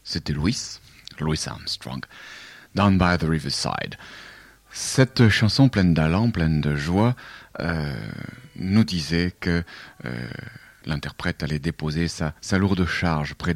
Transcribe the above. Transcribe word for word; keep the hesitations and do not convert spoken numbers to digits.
c'était Louis, Louis Armstrong, Down by the Riverside. Cette chanson pleine d'allant, pleine de joie, euh, nous disait que euh, l'interprète allait déposer sa, sa lourde charge près